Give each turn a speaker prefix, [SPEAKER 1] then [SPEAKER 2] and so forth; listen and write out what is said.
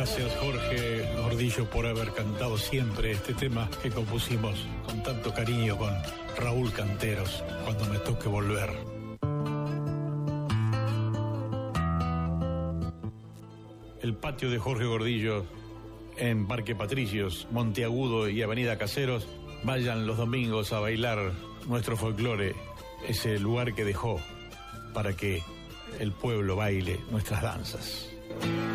[SPEAKER 1] Gracias, Jorge Gordillo, por haber cantado siempre este tema que compusimos con tanto cariño con Raúl Canteros, Cuando me toque volver. El patio de Jorge Gordillo en Parque Patricios, Monteagudo y Avenida Caseros. Vayan los domingos a bailar nuestro folclore, ese lugar que dejó para que el pueblo baile nuestras danzas.